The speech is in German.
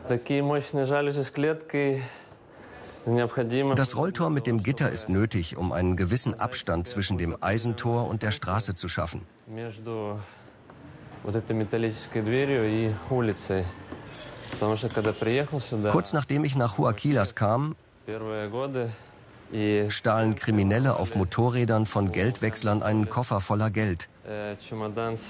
Das Rolltor mit dem Gitter ist nötig, um einen gewissen Abstand zwischen dem Eisentor und der Straße zu schaffen. Kurz nachdem ich nach Huaquilas kam, stahlen Kriminelle auf Motorrädern von Geldwechslern einen Koffer voller Geld.